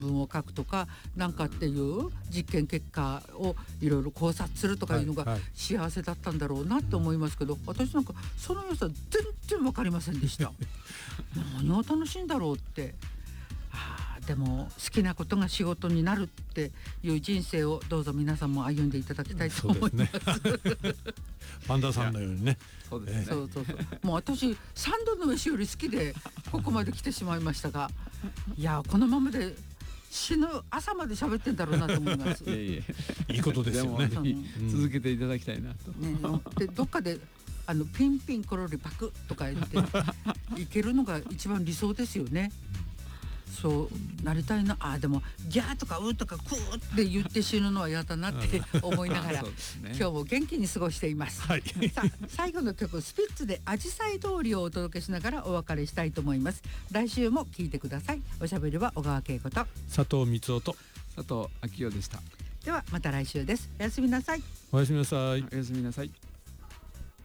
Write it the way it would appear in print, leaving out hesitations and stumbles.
文を書くとかなんかっていう実験結果をいろいろ考察するとかいうのが幸せだったんだろうなと思いますけど、私なんかその良さ全然分かりませんでした何を楽しいんだろうって。でも好きなことが仕事になるっていう人生をどうぞ皆さんも歩んでいただきたいと思います。 パンダさんのようにね。 そうですね。そうもう私三度の飯より好きでここまで来てしまいましたが、いやこのままで死ぬ朝まで喋ってんだろうなと思います。 いいことですよね。 続けていただきたいなと。 でどっかでピンピンコロリパクとか言っていけるのが一番理想ですよね。そうなりたいな。でもギャーとかウーとかクーって言って死ぬのは嫌だなって思いながら、今日も元気に過ごしています。さあ最後の曲スピッツでアジサイ通りをお届けしながらお別れしたいと思います。来週も聞いてください。おしゃべりは小川恵子と佐藤光夫と佐藤昭夫でした。 ではまた来週です。おやすみなさい。 おやすみなさい。 おやすみなさい。